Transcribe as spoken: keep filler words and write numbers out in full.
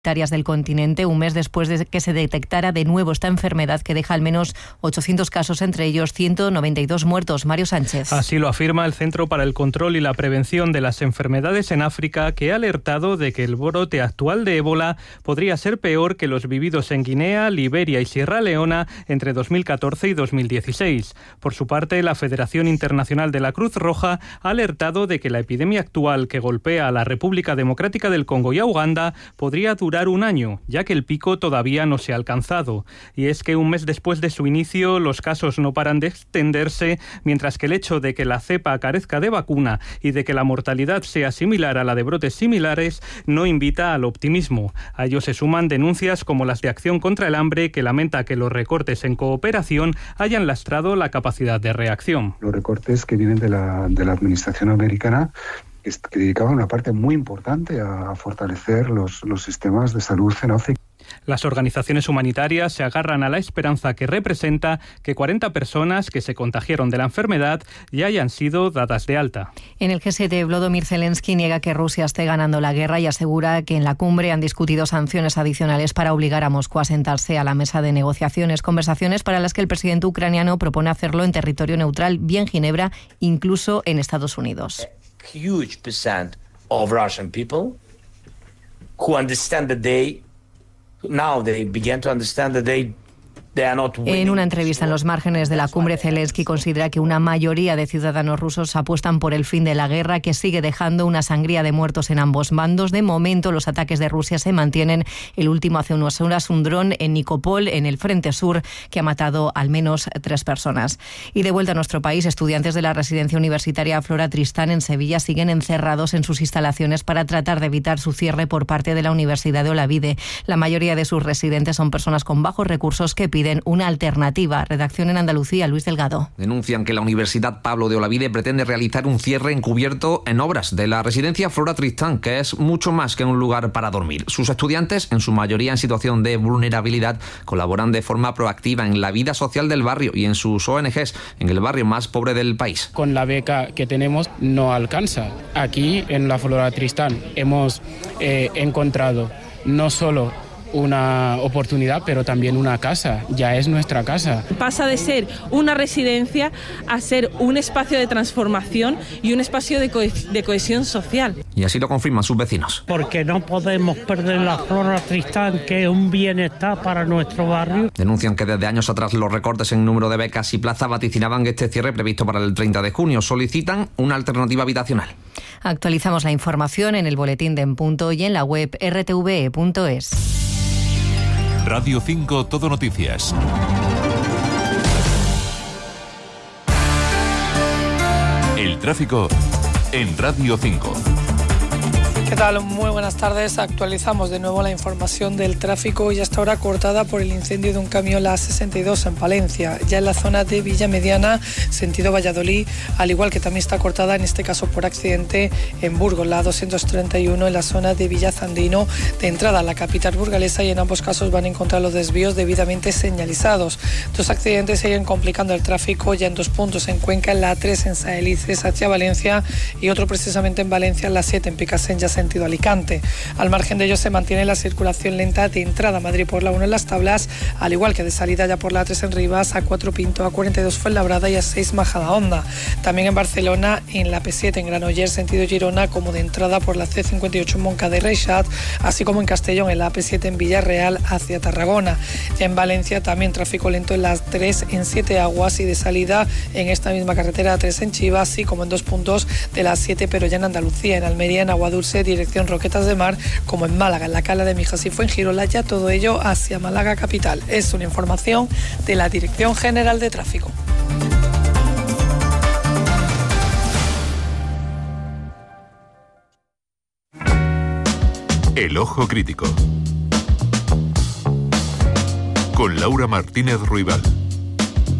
del continente, un mes después de que se detectara de nuevo esta enfermedad que deja al menos ochocientos casos, entre ellos ciento noventa y dos muertos. Mario Sánchez. Así lo afirma el Centro para el Control y la Prevención de las Enfermedades en África, que ha alertado de que el brote actual de ébola podría ser peor que los vividos en Guinea, Liberia y Sierra Leona entre dos mil catorce y dos mil dieciséis. Por su parte, la Federación Internacional de la Cruz Roja ha alertado de que la epidemia actual que golpea a la República Democrática del Congo y a Uganda podría durar un año, ya que el pico todavía no se ha alcanzado. Y es que un mes después de su inicio, los casos no paran de extenderse, mientras que el hecho de que la cepa carezca de vacuna y de que la mortalidad sea similar a la de brotes similares no invita al optimismo. A ello se suman denuncias como las de Acción contra el Hambre, que lamenta que los recortes en cooperación hayan lastrado la capacidad de reacción. Los recortes que vienen de la, de la administración americana, que dedicaba una parte muy importante a fortalecer los, los sistemas de salud en África. Las organizaciones humanitarias se agarran a la esperanza que representa que cuarenta personas que se contagiaron de la enfermedad ya hayan sido dadas de alta. En el G siete, Volodymyr Zelensky niega que Rusia esté ganando la guerra y asegura que en la cumbre han discutido sanciones adicionales para obligar a Moscú a sentarse a la mesa de negociaciones. Conversaciones para las que el presidente ucraniano propone hacerlo en territorio neutral, vía en Ginebra, incluso en Estados Unidos. Huge percent of Russian people who understand that they now they begin to understand that they En una entrevista en los márgenes de la cumbre, Zelensky considera que una mayoría de ciudadanos rusos apuestan por el fin de la guerra, que sigue dejando una sangría de muertos en ambos bandos. De momento, los ataques de Rusia se mantienen. El último hace unas horas, un dron en Nikopol, en el frente sur, que ha matado al menos tres personas. Y de vuelta a nuestro país, estudiantes de la residencia universitaria Flora Tristán en Sevilla siguen encerrados en sus instalaciones para tratar de evitar su cierre por parte de la Universidad de Olavide. La mayoría de sus residentes son personas con bajos recursos que piden una alternativa. Redacción en Andalucía, Luis Delgado. Denuncian que la Universidad Pablo de Olavide pretende realizar un cierre encubierto en obras de la residencia Flora Tristán, que es mucho más que un lugar para dormir. Sus estudiantes, en su mayoría en situación de vulnerabilidad, colaboran de forma proactiva en la vida social del barrio y en sus O N Ges, en el barrio más pobre del país. Con la beca que tenemos no alcanza. Aquí en la Flora Tristán hemos eh, encontrado no solo una oportunidad, pero también una casa. Ya es nuestra casa. Pasa de ser una residencia a ser un espacio de transformación y un espacio de, cohe- de cohesión social. Y así lo confirman sus vecinos. Porque no podemos perder la Flora Tristán, que es un bienestar para nuestro barrio. Denuncian que desde años atrás los recortes en número de becas y plazas vaticinaban este cierre previsto para el treinta de junio. Solicitan una alternativa habitacional. Actualizamos la información en el boletín de En Punto y en la web r t v e punto es. Radio cinco Todo Noticias. El tráfico en Radio cinco. ¿Qué tal? Muy buenas tardes. Actualizamos de nuevo la información del tráfico y hasta ahora cortada por el incendio de un camión la A sesenta y dos en Palencia. Ya en la zona de Villa Mediana, sentido Valladolid, al igual que también está cortada en este caso por accidente en Burgos, la A doscientos treinta y uno en la zona de Villa Zandino, de entrada a la capital burgalesa, y en ambos casos van a encontrar los desvíos debidamente señalizados. Dos accidentes siguen complicando el tráfico ya en dos puntos en Cuenca, en la A tres en Saelices hacia Valencia y otro precisamente en Valencia, en la siete en Picasen ya sentido Alicante. Al margen de ello se mantiene la circulación lenta de entrada a Madrid por la uno en Las Tablas, al igual que de salida ya por la A tres en Rivas, A cuatro Pinto, A cuarenta y dos Fuenlabrada y A seis Majadahonda. También en Barcelona, en la P siete en Granollers sentido Girona, como de entrada por la C cincuenta y ocho en Moncada y Reixat, así como en Castellón en la A P siete en Villarreal hacia Tarragona. Ya en Valencia también tráfico lento en las tres en Siete Aguas y de salida en esta misma carretera A tres en Chivas, así como en dos puntos de las siete, pero ya en Andalucía, en Almería, en Aguadulce, dirección Roquetas de Mar, como en Málaga, en la Cala de Mijas y Fuengirola, ya todo ello hacia Málaga capital. Es una información de la Dirección General de Tráfico. El Ojo Crítico con Laura Martínez Ruibal.